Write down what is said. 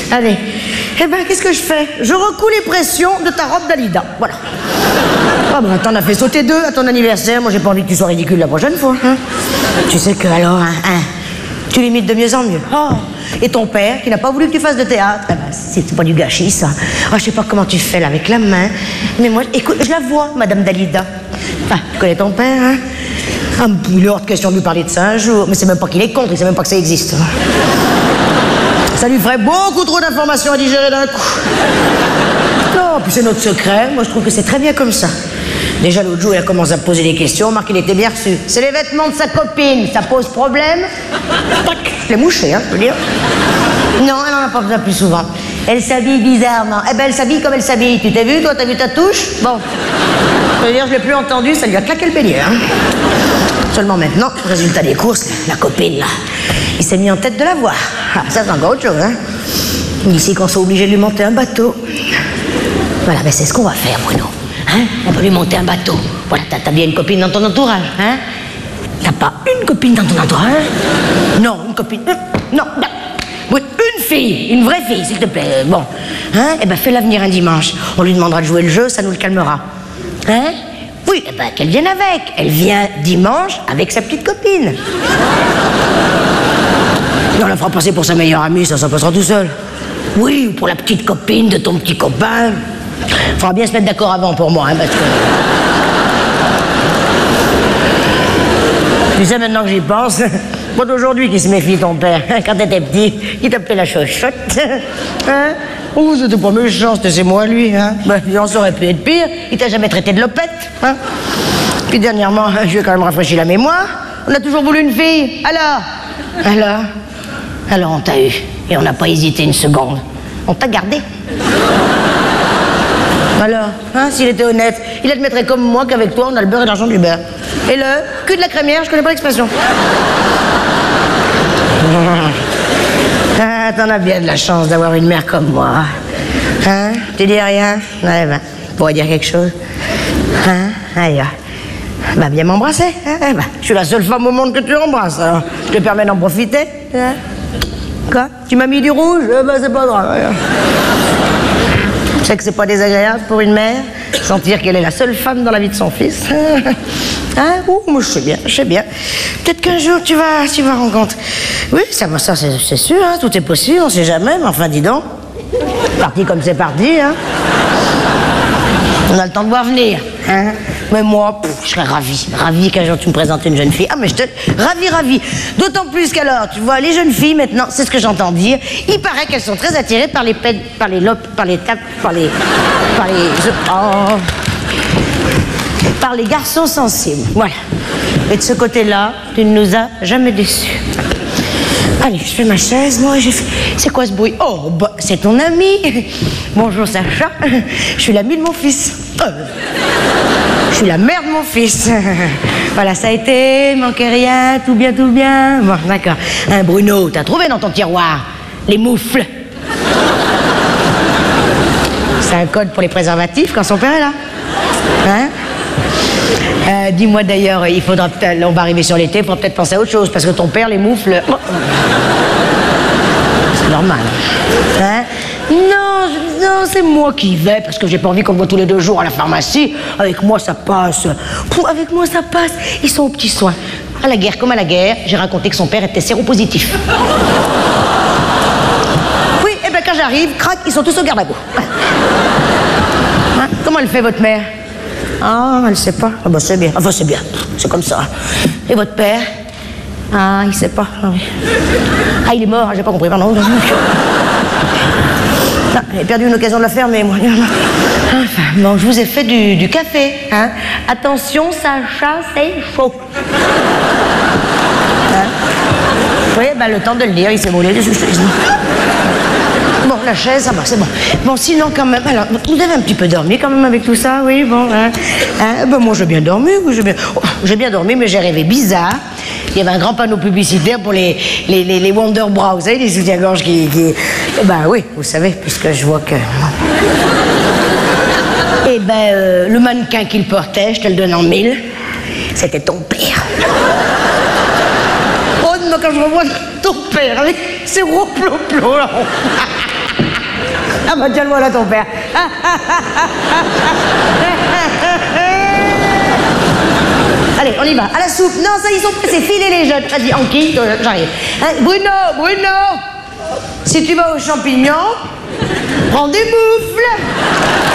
Allez. Eh ben, qu'est-ce que je fais? Je recoue les pressions de ta robe Dalida. Voilà. Ah ben, t'en as fait sauter 2 à ton anniversaire. Moi, j'ai pas envie que tu sois ridicule la prochaine fois. Hein. Tu sais que, alors, tu l'imites de mieux en mieux. Oh. Et ton père, qui n'a pas voulu que tu fasses de théâtre, eh ben, c'est pas du gâchis, ça. Ah, je sais pas comment tu fais, là, avec la main. Mais moi, écoute, je la vois, Madame Dalida. Ah, tu connais ton père, hein? Ah, il est hors de question de lui parler de ça un jour. Mais c'est même pas qu'il est contre, il sait même pas que ça existe. Ça lui ferait beaucoup trop d'informations à digérer d'un coup. Non, puis c'est notre secret. Moi, je trouve que c'est très bien comme ça. Déjà, l'autre jour, il a commencé à me poser des questions. Marc, il était bien reçu. C'est les vêtements de sa copine. Ça pose problème? Tac, je l'ai mouché, hein, je veux dire. Non, elle en a pas besoin plus souvent. Elle s'habille bizarrement. Eh ben, elle s'habille comme elle s'habille. Tu t'es vu, toi? T'as vu ta touche? Bon. Je veux dire, je l'ai plus entendu, ça lui a claqué le bélier, hein. Seulement maintenant, résultat des courses, la copine, là, il s'est mis en tête de la voir. Ah, ça, c'est encore autre chose, hein. Ici, qu'on soit obligé de lui monter un bateau. Voilà, ben c'est ce qu'on va faire, Bruno. Hein? On va lui monter un bateau. Voilà, t'as bien une copine dans ton entourage, hein? T'as pas une copine dans ton entourage? Non, une copine... non, oui, une fille, une vraie fille, s'il te plaît. Bon, hein? Eh ben, fais-la venir un dimanche. On lui demandera de jouer le jeu, ça nous le calmera. Hein? Oui, eh ben, qu'elle vienne avec. Elle vient dimanche avec sa petite copine. Et on la fera passer pour sa meilleure amie, ça passera tout seul. Oui, ou pour la petite copine de ton petit copain. Faudra bien se mettre d'accord avant pour moi, hein, parce que... Tu sais, maintenant que j'y pense, moi d'aujourd'hui qui se méfie ton père, quand t'étais petit, il t'appelait la chochotte. Hein? Oh, c'était pas méchant, c'était moi, lui. Hein? Ben, ça aurait pu être pire. Il t'a jamais traité de lopette. Hein? Puis dernièrement, je lui ai quand même rafraîchi la mémoire. On a toujours voulu une fille. Alors on t'a eu. Et on n'a pas hésité une seconde. On t'a gardé. Alors, hein, s'il était honnête, il admettrait comme moi qu'avec toi, on a le beurre et l'argent du beurre. Et le cul de la crémière, je connais pas l'expression. Ah, t'en as bien de la chance d'avoir une mère comme moi. Hein? Tu dis rien? Ouais, ben, pourrais dire quelque chose. Hein? Allez, bah, viens m'embrasser. Hein? Bah, je suis la seule femme au monde que tu embrasses, alors je te permets d'en profiter. Hein? Quoi? Tu m'as mis du rouge? Bah, c'est pas grave. Je sais que c'est pas désagréable pour une mère, sentir qu'elle est la seule femme dans la vie de son fils. Hein? Moi je sais bien. Peut-être qu'un jour tu vas rencontrer. Oui, ça c'est sûr, hein, tout est possible, on sait jamais, mais enfin dis donc. Parti comme c'est parti, hein. On a le temps de voir venir, hein. Mais moi, je serais ravie qu'un jour tu me présentes une jeune fille. Ah, mais ravie. D'autant plus qu'alors, tu vois, les jeunes filles, maintenant, c'est ce que j'entends dire, il paraît qu'elles sont très attirées par les garçons sensibles. Voilà. Et de ce côté-là, tu ne nous as jamais déçus. Allez, je fais ma chaise, moi, c'est quoi ce bruit? Oh, bah, c'est ton ami. Bonjour, Sacha. Je suis l'ami de mon fils. Je suis la mère de mon fils. Voilà, ça a été, manquait rien, tout bien. Bon, d'accord. Hein, Bruno, t'as trouvé dans ton tiroir les moufles? C'est un code pour les préservatifs quand son père est là. Hein? Dis-moi d'ailleurs, on va arriver sur l'été, il faudra peut-être penser à autre chose, parce que ton père, les moufles... Oh. C'est normal. Hein? Non, c'est moi qui y vais, parce que j'ai pas envie qu'on me voit tous les 2 jours à la pharmacie. Avec moi, ça passe. Avec moi, ça passe. Ils sont aux petits soins. À la guerre comme à la guerre, j'ai raconté que son père était séropositif. Oui, et bien quand j'arrive, crac, ils sont tous au garde à vous. Hein? Comment elle fait, votre mère? Ah, elle sait pas. Ah, bah c'est bien. Enfin, c'est bien. C'est comme ça. Et votre père? Ah, il sait pas. Ah, il est mort, j'ai pas compris, pardon. Ah, j'ai perdu une occasion de la fermer, moi. Enfin, bon, je vous ai fait du café, hein. Attention, Sacha, c'est chaud. Hein? Vous voyez, ben, le temps de le dire, il s'est brûlé dessus. Bon, la chaise, ça va, c'est bon. Bon, sinon, quand même, alors, vous avez un petit peu dormi quand même avec tout ça, oui, bon, hein. Ben, moi, j'ai bien dormi, oui, j'ai bien dormi, mais j'ai rêvé bizarre. Il y avait un grand panneau publicitaire pour les Wonder Bra, vous savez, les soutiens-gorge qui... Ben oui, vous savez, puisque je vois que... Eh ben, le mannequin qu'il portait, je te le donne en 1000, c'était ton père. Oh, non, quand je revois ton père avec ses gros plots là... Ah bah tiens, le voilà ton père. Allez, on y va. À la soupe. Non, ça, ils sont pressés. Filez les jeunes. Vas-y, Anki, j'arrive. Hein, Bruno, si tu vas aux champignons, prends des moufles.